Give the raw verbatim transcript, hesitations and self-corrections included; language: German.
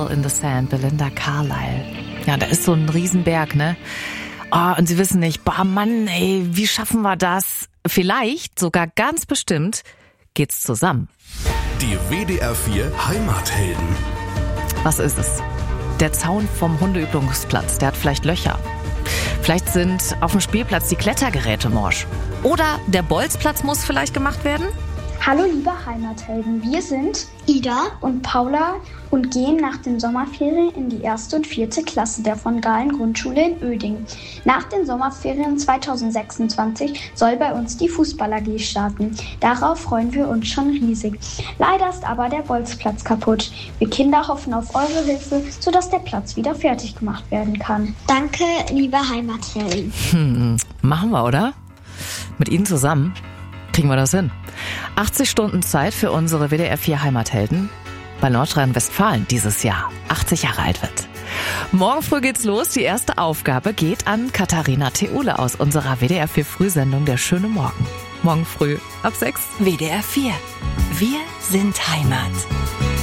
Wrinkle in the Sand, Belinda Carlisle. Ja, da ist so ein Riesenberg, ne? Oh, und sie wissen nicht, boah Mann, ey, wie schaffen wir das? Vielleicht, sogar ganz bestimmt, geht's zusammen. Die W D R vier Heimathelden. Was ist es? Der Zaun vom Hundeübungsplatz, der hat vielleicht Löcher. Vielleicht sind auf dem Spielplatz die Klettergeräte morsch. Oder der Bolzplatz muss vielleicht gemacht werden? Hallo liebe Heimathelden, wir sind Ida und Paula und gehen nach den Sommerferien in die erste und vierte Klasse der von Galen Grundschule in Uerdingen. Nach den Sommerferien zweitausendsechsundzwanzig soll bei uns die Fußball-A G starten. Darauf freuen wir uns schon riesig. Leider ist aber der Bolzplatz kaputt. Wir Kinder hoffen auf eure Hilfe, sodass der Platz wieder fertig gemacht werden kann. Danke, liebe Heimathelden. Hm, machen wir, oder? Mit Ihnen zusammen kriegen wir das hin. achtzig Stunden Zeit für unsere W D R vier Heimathelden, weil Nordrhein-Westfalen dieses Jahr achtzig Jahre alt wird. Morgen früh geht's los. Die erste Aufgabe geht an Katharina Theule aus unserer W D R vier Frühsendung Der schöne Morgen. Morgen früh ab sechs. W D R vier. Wir sind Heimat.